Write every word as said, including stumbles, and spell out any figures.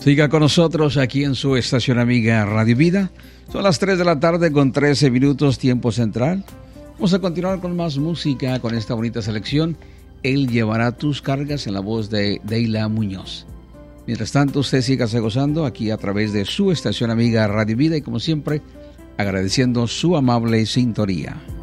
Siga con nosotros aquí en su estación amiga Radio Vida. Son las tres de la tarde con trece minutos, tiempo central. Vamos a continuar con más música, con esta bonita selección. Él llevará tus cargas, en la voz de Deila Muñoz. Mientras tanto, usted sígase gozando aquí a través de su estación amiga Radio Vida y como siempre, agradeciendo su amable sintonía.